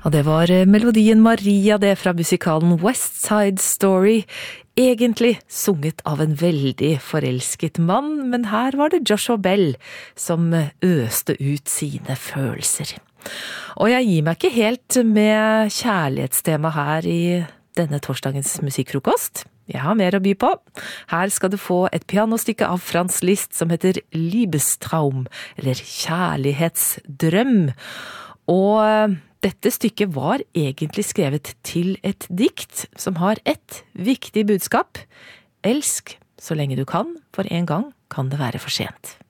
Og det var melodien Maria, det fra musikalen West Side Story, egentlig sunget av en veldig forelsket mann, men her var det Joshua Bell som øste ut sine følelser. Og jeg gir meg ikke helt med kjærlighetstema her i denne torsdagens musikkfrokost. Jeg har mer å by på. Her skal du få et pianostykke av Franz Liszt som heter Liebestraum, eller Kjærlighetsdrøm. Og dette stykket var egentlig skrevet til et dikt som har et viktig budskap. Elsk så lenge du kan, for en gang kan det være for sent.